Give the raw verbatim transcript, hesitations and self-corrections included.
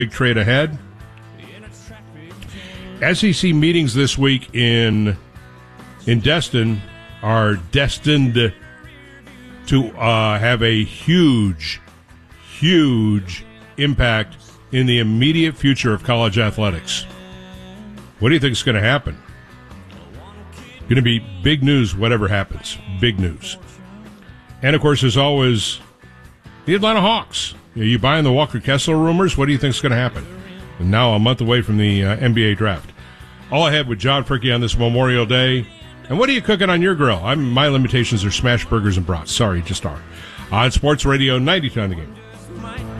Big trade ahead. S E C meetings this week in in Destin are destined to uh, have a huge, huge impact in the immediate future of college athletics. What do you think is going to happen? Going to be big news, whatever happens. Big news. And, of course, as always, the Atlanta Hawks. Are you buying the Walker Kessler rumors? What do you think is going to happen? And now a month away from the uh, N B A draft. All ahead with John Fricke on this Memorial Day. And what are you cooking on your grill? I'm, my limitations are smash burgers and brats. Sorry, just are. On Sports Radio ninety-two on the Game.